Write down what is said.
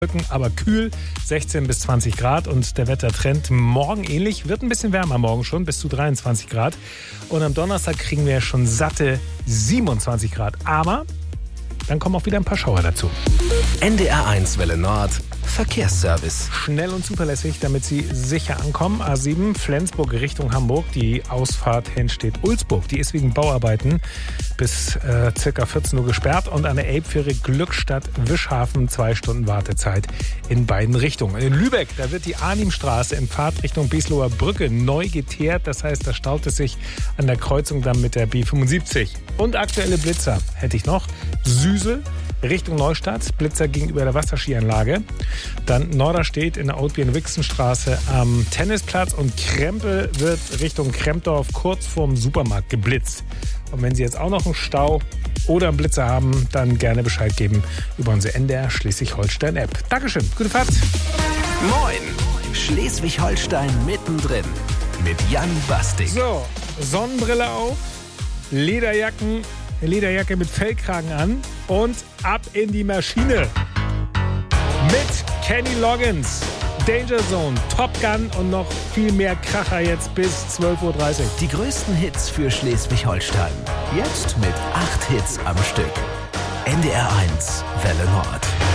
Aber kühl, 16 bis 20 Grad und der Wettertrend morgen ähnlich, wird ein bisschen wärmer morgen schon, bis zu 23 Grad. Und am Donnerstag kriegen wir schon satte 27 Grad. Aber dann kommen auch wieder ein paar Schauer dazu. NDR1 Welle Nord, Verkehrsservice. Schnell und zuverlässig, damit Sie sicher ankommen. A7 Flensburg Richtung Hamburg. Die Ausfahrt Henstedt-Ulzburg. Die ist wegen Bauarbeiten bis circa 14 Uhr gesperrt. Und an der Elbfähre Glückstadt-Wischhafen 2 Stunden Wartezeit in beiden Richtungen. In Lübeck, da wird die Arnimstraße in Fahrt Richtung Besloer Brücke neu geteert. Das heißt, da staut es sich an der Kreuzung dann mit der B75. Und aktuelle Blitzer hätte ich noch. Süsel Richtung Neustadt, Blitzer gegenüber der Wasserskianlage. Dann Norderstedt in der Outbieren-Wixenstraße am Tennisplatz und Krempel wird Richtung Krempdorf kurz vorm Supermarkt geblitzt. Und wenn Sie jetzt auch noch einen Stau oder einen Blitzer haben, dann gerne Bescheid geben über unsere NDR Schleswig-Holstein-App. Dankeschön, gute Fahrt. Moin, Schleswig-Holstein mittendrin mit Jan Bastik. So, Sonnenbrille auf, Lederjacke mit Fellkragen an und ab in die Maschine. Mit Kenny Loggins, Danger Zone, Top Gun und noch viel mehr Kracher jetzt bis 12.30 Uhr. Die größten Hits für Schleswig-Holstein. Jetzt mit 8 Hits am Stück. NDR1 Welle Nord.